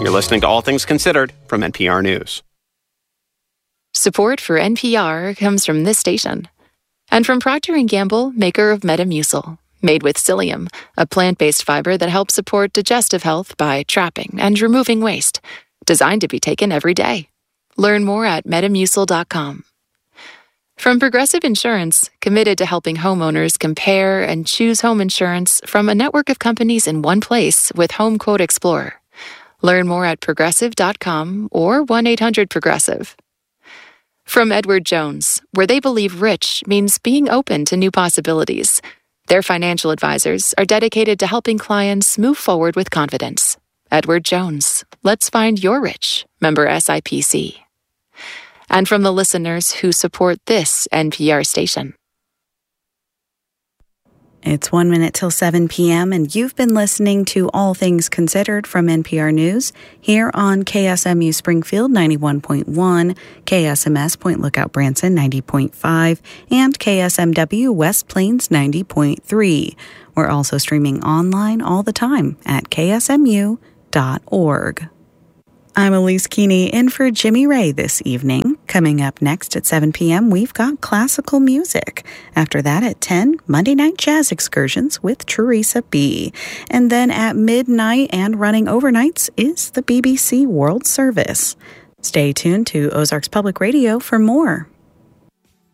You're listening to All Things Considered from NPR News. Support for NPR comes from this station and from Procter & Gamble, maker of Metamucil, made with psyllium, a plant-based fiber that helps support digestive health by trapping and removing waste, designed to be taken every day. Learn more at Metamucil.com. From Progressive Insurance, committed to helping homeowners compare and choose home insurance from a network of companies in one place with Home Quote Explorer. Learn more at Progressive.com or 1-800-PROGRESSIVE. From Edward Jones, where they believe rich means being open to new possibilities. Their financial advisors are dedicated to helping clients move forward with confidence. Edward Jones, let's find your rich. Member SIPC. And from the listeners who support this NPR station. It's 1 minute till 7 p.m., and you've been listening to All Things Considered from NPR News here on KSMU Springfield 91.1, KSMS Point Lookout Branson 90.5, and KSMW West Plains 90.3. We're also streaming online all the time at ksmu.org. I'm Elise Keeney in for Jimmy Ray this evening. Coming up next at 7 p.m., we've got classical music. After that at 10, Monday Night Jazz Excursions with Teresa B. And then at midnight and running overnights is the BBC World Service. Stay tuned to Ozarks Public Radio for more.